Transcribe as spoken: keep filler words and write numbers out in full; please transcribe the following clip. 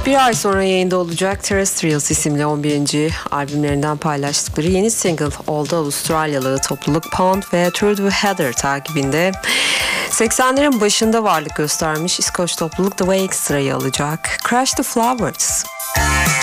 Bir ay sonra yayında olacak Terrestrials isimli on birinci albümlerinden paylaştıkları yeni single oldu. Avustralyalı topluluk Pound ve Through the Heather takibinde seksenlerin başında varlık göstermiş İskoç topluluk The Wake sırayı alacak. Crash the Flowers.